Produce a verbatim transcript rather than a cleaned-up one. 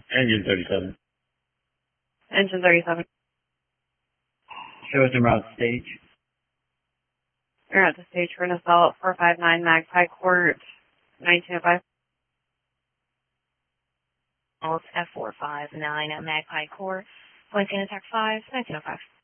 Engine thirty-seven. Engine thirty-seven. Show us en route to stage. You're at the stage. We're going to sell at four five nine Magpie Court, nineteen oh five. F four five nine at Magpie Court. Points in attack five, nineteen oh five.